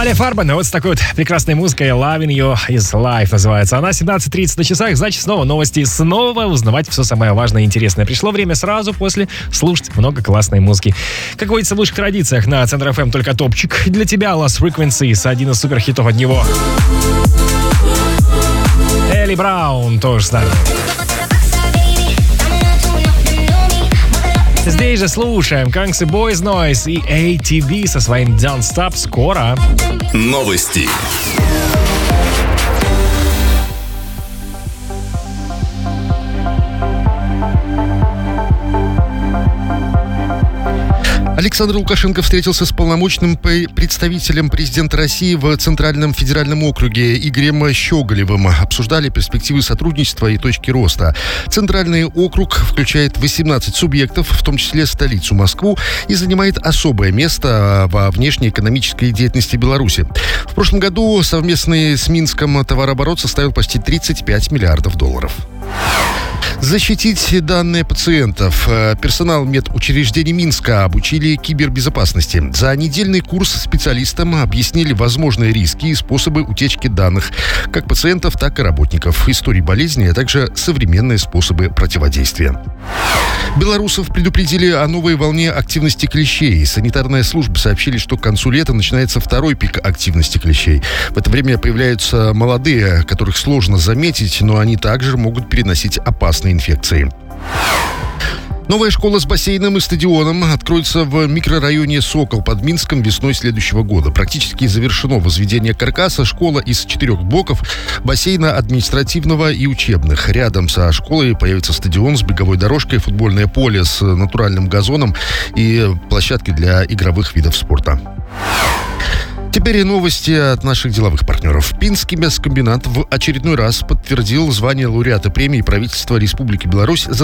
Наталья Фарбан, вот с такой вот прекрасной музыкой Loving You is Life называется. Она 17:30 на часах, значит, снова новости, снова узнавать все самое важное и интересное. Пришло время сразу после слушать много классной музыки. Как водится в лучших традициях, на Центр ФМ только топчик для тебя, Lost Frequencies, один из суперхитов от него. Элли Браун тоже с нами. Здесь же слушаем Kanks и Boys Noise и ATB со своим Don't Stop скоро. Новости. Александр Лукашенко встретился с полномочным представителем президента России в Центральном федеральном округе Игорем Щеголевым. Обсуждали перспективы сотрудничества и точки роста. Центральный округ включает 18 субъектов, в том числе столицу Москву, и занимает особое место во внешнеэкономической деятельности Беларуси. В прошлом году совместный с Минском товарооборот составил почти $35 миллиардов. Защитить данные пациентов. Персонал медучреждений Минска обучили кибербезопасности. За недельный курс специалистам объяснили возможные риски и способы утечки данных как пациентов, так и работников, истории болезни, а также современные способы противодействия. Белорусов предупредили о новой волне активности клещей. Санитарная служба сообщили, что к концу лета начинается второй пик активности клещей. В это время появляются молодые, которых сложно заметить, но они также могут переносить опасные инфекции. Новая школа с бассейном и стадионом откроется в микрорайоне Сокол под Минском весной следующего года. Практически завершено возведение каркаса. Школа из 4 блоков, бассейна административного и учебных. Рядом со школой появится стадион с беговой дорожкой, футбольное поле с натуральным газоном и площадки для игровых видов спорта. Теперь и новости от наших деловых партнеров. Пинский мясокомбинат в очередной раз подтвердил звание лауреата премии правительства Республики Беларусь за